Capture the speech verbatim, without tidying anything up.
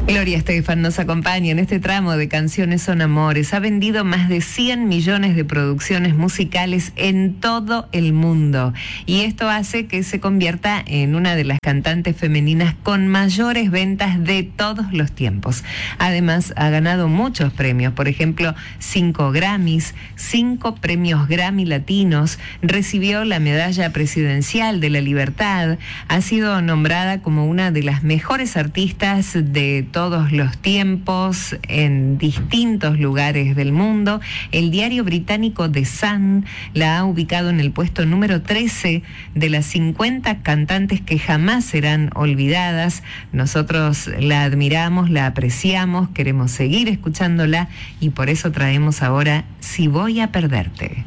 Gloria Estefan nos acompaña en este tramo de Canciones son Amores. Ha vendido más de cien millones de producciones musicales en todo el mundo. Y esto hace que se convierta en una de las cantantes femeninas con mayores ventas de todos los tiempos. Además, ha ganado muchos premios. Por ejemplo, cinco Grammys, cinco premios Grammy latinos. Recibió la Medalla Presidencial de la Libertad. Ha sido nombrada como una de las mejores artistas de todos los tiempos en distintos lugares del mundo. El diario británico The Sun la ha ubicado en el puesto número trece de las cincuenta cantantes que jamás serán olvidadas. Nosotros la admiramos, la apreciamos, queremos seguir escuchándola y por eso traemos ahora Si voy a perderte.